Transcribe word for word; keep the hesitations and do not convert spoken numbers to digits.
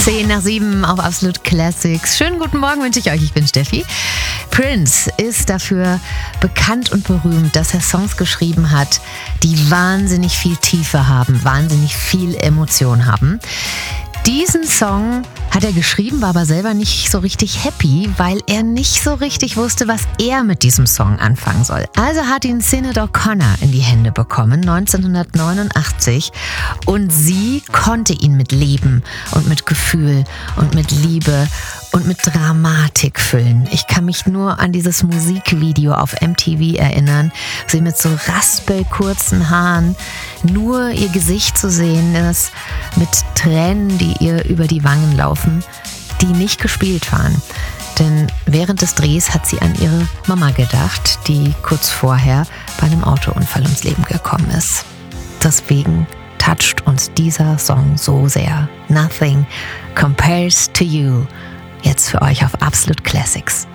zehn nach sieben auf Absolute Classics. Schönen guten Morgen wünsche ich euch, ich bin Steffi. Prince ist dafür bekannt und berühmt, dass er Songs geschrieben hat, die wahnsinnig viel Tiefe haben, wahnsinnig viel Emotion haben. Diesen Song hat er geschrieben, war aber selber nicht so richtig happy, weil er nicht so richtig wusste, was er mit diesem Song anfangen soll. Also hat ihn Sinéad O'Connor in die Hände bekommen, neunzehnhundertneunundachtzig. Und sie konnte ihn mit Leben und mit Gefühl und mit Liebe und mit Dramatik füllen. Ich kann mich nur an dieses Musikvideo auf M T V erinnern, sie mit so raspelkurzen Haaren, nur ihr Gesicht zu sehen ist, mit Tränen, die ihr über die Wangen laufen, die nicht gespielt waren. Denn während des Drehs hat sie an ihre Mama gedacht, die kurz vorher bei einem Autounfall ums Leben gekommen ist. Deswegen toucht uns dieser Song so sehr. Nothing compares to you. Jetzt für euch auf Absolute Classics.